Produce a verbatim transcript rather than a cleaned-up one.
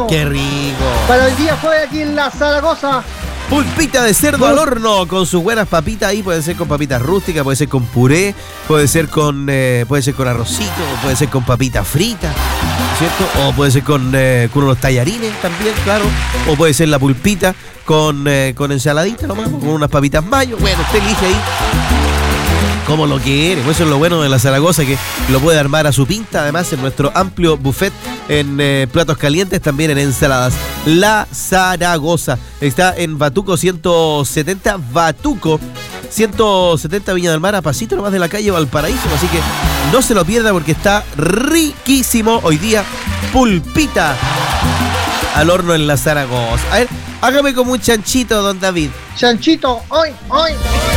bueno. ¡Qué rico! Para el día jueves aquí en la Zaragoza. Pulpita de cerdo al horno con sus buenas papitas ahí, puede ser con papitas rústicas, puede ser con puré, puede ser con eh, puede ser con arrocito, puede ser con papitas fritas, ¿cierto? O puede ser con, eh, con unos tallarines también, claro. O puede ser la pulpita con, eh, con ensaladita nomás, con unas papitas mayo. Bueno, usted elige ahí como lo quiere. Pues eso es lo bueno de la Zaragoza, que lo puede armar a su pinta. Además, en nuestro amplio buffet en eh, platos calientes, también en ensaladas. La Zaragoza está en Batuco ciento setenta, Batuco ciento setenta, Viña del Mar, a pasito nomás de la calle Valparaíso. Así que no se lo pierda porque está riquísimo hoy día. Pulpita al horno en la Zaragoza. A ver, hágame como un chanchito, don David. Chanchito, hoy, hoy, hoy.